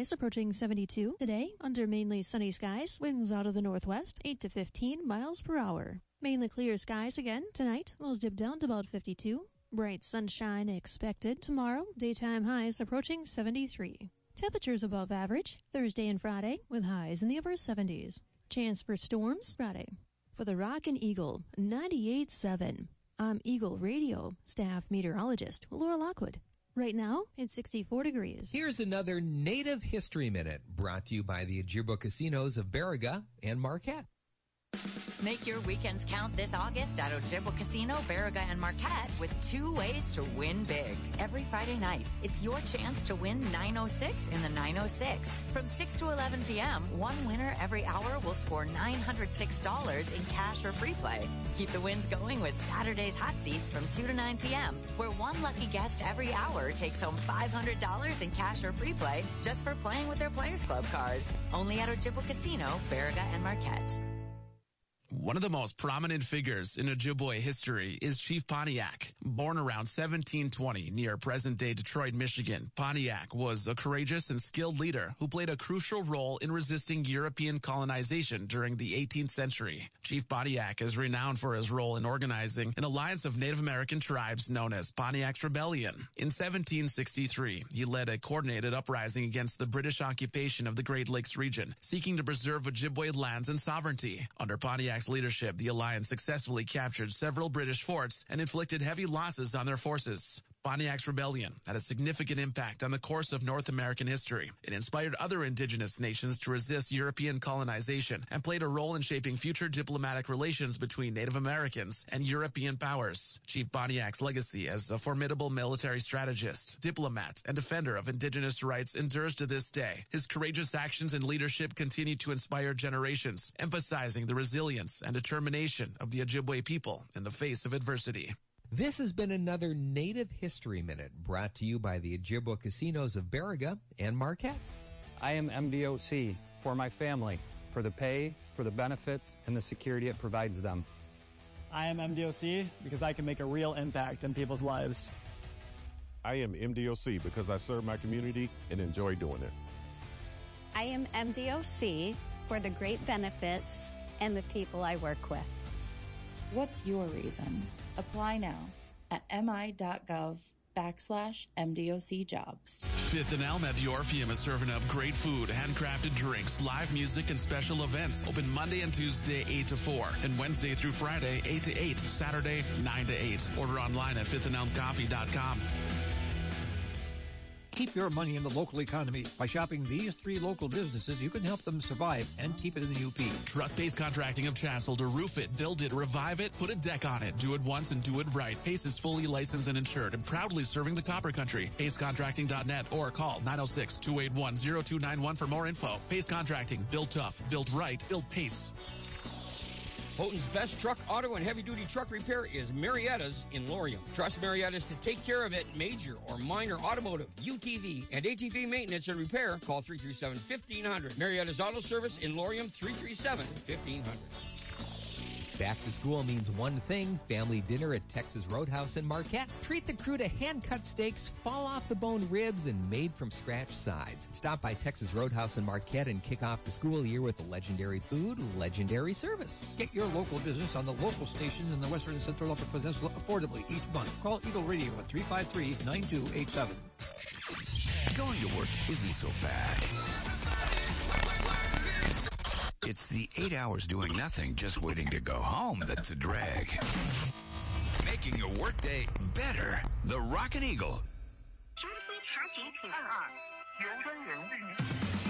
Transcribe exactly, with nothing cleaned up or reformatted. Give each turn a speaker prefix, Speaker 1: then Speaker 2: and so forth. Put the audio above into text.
Speaker 1: highs approaching seventy-two. Today, under mainly sunny skies, winds out of the northwest, eight to fifteen miles per hour. Mainly clear skies again tonight. Lows dip down to about fifty-two. Bright sunshine expected tomorrow. Daytime highs approaching seventy-three. Temperatures above average Thursday and Friday with highs in the upper seventies. Chance for storms Friday. For the Rockin' Eagle ninety-eight point seven, I'm Eagle Radio staff meteorologist Laura Lockwood. Right now, it's sixty-four degrees.
Speaker 2: Here's another Native History Minute brought to you by the Ojibwa Casinos of Baraga and Marquette.
Speaker 3: Make your weekends count this August at Ojibwa Casino, Baraga, and Marquette with two ways to win big. Every Friday night, it's your chance to win nine oh six in the nine oh six. From six to eleven p.m., one winner every hour will score nine hundred six dollars in cash or free play. Keep the wins going with Saturday's hot seats from two to nine p.m., where one lucky guest every hour takes home five hundred dollars in cash or free play just for playing with their Players Club card. Only at Ojibwa Casino, Baraga, and Marquette.
Speaker 4: One of the most prominent figures in Ojibwe history is Chief Pontiac. Born around seventeen twenty near present-day Detroit, Michigan, Pontiac was a courageous and skilled leader who played a crucial role in resisting European colonization during the eighteenth century. Chief Pontiac is renowned for his role in organizing an alliance of Native American tribes known as Pontiac's Rebellion. In seventeen sixty-three, he led a coordinated uprising against the British occupation of the Great Lakes region, seeking to preserve Ojibwe lands and sovereignty. Under Pontiac's leadership, the alliance successfully captured several British forts and inflicted heavy losses on their forces. Pontiac's Rebellion had a significant impact on the course of North American history. It inspired other indigenous nations to resist European colonization and played a role in shaping future diplomatic relations between Native Americans and European powers. Chief Pontiac's legacy as a formidable military strategist, diplomat, and defender of indigenous rights endures to this day. His courageous actions and leadership continue to inspire generations, emphasizing the resilience and determination of the Ojibwe people in the face of adversity.
Speaker 2: This has been another Native History Minute brought to you by the Ojibwa Casinos of Baraga and Marquette.
Speaker 5: I am M D O C for my family, for the pay, for the benefits, and the security it provides them.
Speaker 6: I am M D O C because I can make a real impact in people's lives.
Speaker 7: I am M D O C because I serve my community and enjoy doing it.
Speaker 8: I am M D O C for the great benefits and the people I work with.
Speaker 9: What's your reason? Apply now at mi.gov backslash MDOC jobs.
Speaker 4: Fifth and Elm at Orpheum is serving up great food, handcrafted drinks, live music, and special events. Open Monday and Tuesday, eight to four, and Wednesday through Friday, eight to eight, Saturday, nine to eight. Order online at fifth and elm coffee dot com.
Speaker 10: Keep your money in the local economy. By shopping these three local businesses, you can help them survive and keep it in the U P.
Speaker 4: Trust Pace Contracting of Chassel to roof it, build it, revive it, put a deck on it. Do it once and do it right. Pace is fully licensed and insured and proudly serving the Copper Country. pace contracting dot net or call nine oh six, two eight one, oh two nine one for more info. Pace Contracting. Built tough. Built right. Built Pace.
Speaker 11: Houghton's best truck, auto, and heavy-duty truck repair is Marietta's in Laurium. Trust Marietta's to take care of it. Major or minor automotive, U T V, and A T V maintenance and repair. Call three three seven, fifteen hundred. Marietta's Auto Service in Laurium, three three seven, fifteen hundred.
Speaker 2: Back to school means one thing, family dinner at Texas Roadhouse in Marquette. Treat the crew to hand-cut steaks, fall-off-the-bone ribs, and made-from-scratch sides. Stop by Texas Roadhouse in Marquette and kick off the school year with legendary food, legendary service.
Speaker 10: Get your local business on the local stations in the Western and Central Upper Peninsula affordably each month. Call Eagle Radio at three five three, nine two eight seven.
Speaker 12: Going to work isn't so bad. It's the eight hours doing nothing, just waiting to go home that's a drag. Making your workday better. The Rockin' Eagle.